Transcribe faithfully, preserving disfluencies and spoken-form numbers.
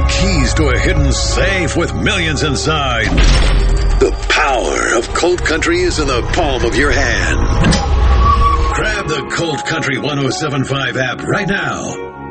the keys to a hidden safe with millions inside. The power of Colt Country is in the palm of your hand. Grab the Colt Country ten seventy-five app right now.